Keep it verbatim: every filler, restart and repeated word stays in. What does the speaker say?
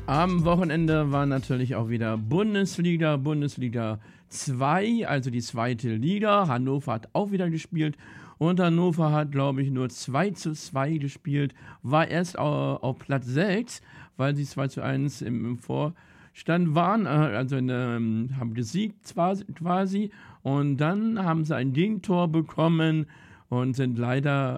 Am Wochenende war natürlich auch wieder Bundesliga, Bundesliga zwei, also die zweite Liga. Hannover hat auch wieder gespielt und Hannover hat, glaube ich, nur zwei zu zwei gespielt, war erst auf, auf Platz sechs, weil sie zwei zu eins im, im Vorstand waren, also in, ähm, haben gesiegt quasi und dann haben sie ein Gegentor bekommen und sind leider